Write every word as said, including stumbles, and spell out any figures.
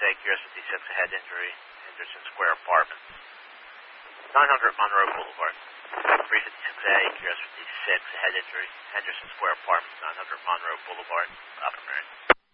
A, Q S fifty-six, a head injury, Henderson Square Apartments. nine hundred Monroe Boulevard. three fifty-six A, Q S fifty-six, a head injury, Henderson Square Apartments, nine hundred Monroe Boulevard, Upper Marion.